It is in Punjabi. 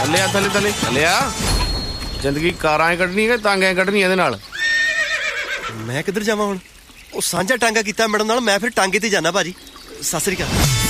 ਥੱਲੇ ਆ ਥੱਲੇ ਥੱਲੇ ਥੱਲੇ ਆ। ਜ਼ਿੰਦਗੀ ਕਾਰਾਂ ਕੱਢਣੀ ਕਿ ਟਾਂਗਾਂ ਕੱਢਣੀ ਇਹਦੇ ਨਾਲ? ਮੈਂ ਕਿੱਧਰ ਜਾਵਾਂ ਹੁਣ? ਉਹ ਸਾਂਝਾ ਟਾਂਗਾ ਕੀਤਾ ਮੈਡਮ ਨਾਲ, ਮੈਂ ਫਿਰ ਟਾਂਗੇ ਤੇ ਜਾਣਾ ਭਾਜੀ। ਸਤਿ ਸ੍ਰੀ ਅਕਾਲ।